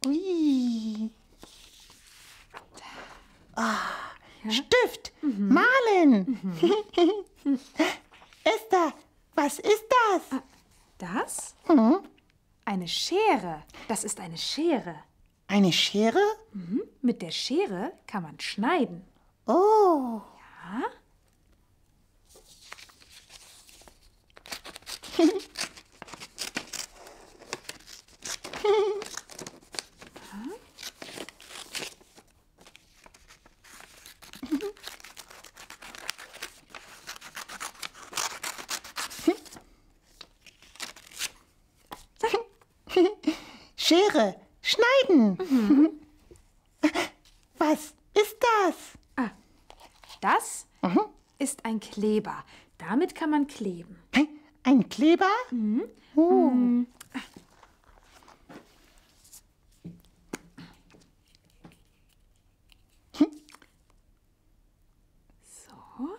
Ui. Ah, Stift, malen. Esther, was ist das? Das? Eine Schere. Das ist eine Schere. Eine Schere? Mit der Schere kann man schneiden. Oh. Ja? Schere, schneiden. Was ist das? Das ist ein Kleber. Damit kann man kleben. Ein Kleber? Oh. So.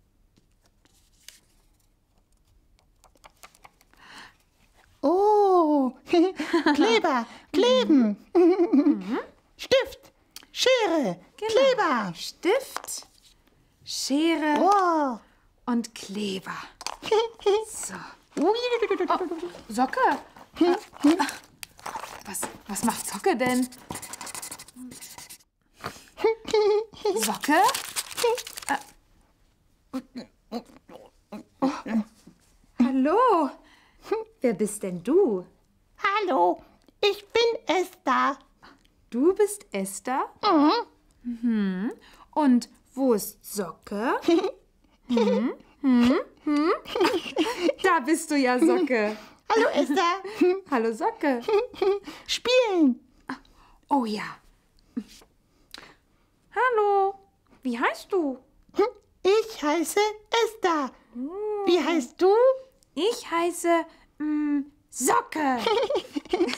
Oh, Kleber, kleben. Stift, Schere, Genau. Kleber. Stift, Schere Oh. und Kleber. So. Ui. Socke? Was macht Socke denn? Socke? Hallo? Wer bist denn du? Hallo, ich bin Esther. Du bist Esther? Und wo ist Socke? Da bist du ja, Socke. Hallo Esther. Hallo, Socke. Spielen. Oh ja. Hallo, wie heißt du? Ich heiße Esther. Wie heißt du? Ich heiße Socke.